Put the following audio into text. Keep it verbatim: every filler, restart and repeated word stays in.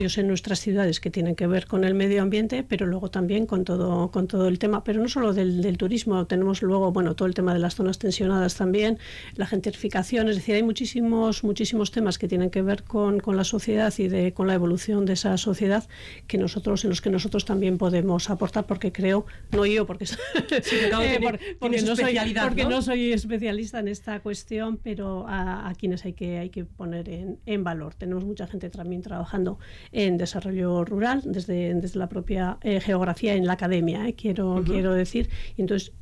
en nuestras ciudades que tienen que ver con el medio ambiente, pero luego también con todo con todo el tema, pero no solo del, del turismo, tenemos luego, bueno, todo el tema de las zonas tensionadas también, la gentrificación, es decir, hay muchísimos muchísimos temas que tienen que ver con, con la sociedad y de con la evolución de esa sociedad que nosotros en los que nosotros también podemos aportar, porque creo, no yo, porque, sí, claro, eh, por, porque, no, soy, porque ¿no? no soy especialista en esta cuestión, pero a, a quienes hay que hay que poner en, en valor. Tenemos mucha gente también trabajando en desarrollo rural, desde, desde la propia eh, geografía en la academia, eh, quiero, uh-huh. quiero decir. Y entonces